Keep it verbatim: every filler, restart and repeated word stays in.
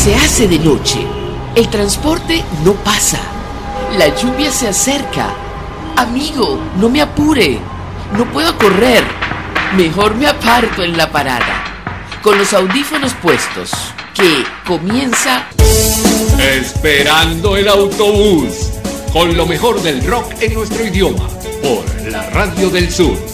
Se hace de noche. El transporte no pasa. La lluvia se acerca. Amigo, no me apure. No puedo correr. Mejor me aparto en la parada. Con los audífonos puestos. Que comienza... Esperando el autobús. Con lo mejor del rock en nuestro idioma. Por la Radio del Sur.